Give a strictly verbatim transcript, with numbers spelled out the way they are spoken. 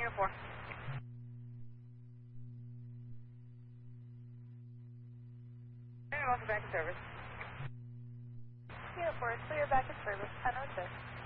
oh four. Hey, welcome back to service. three oh four, clear back to service, ten oh six.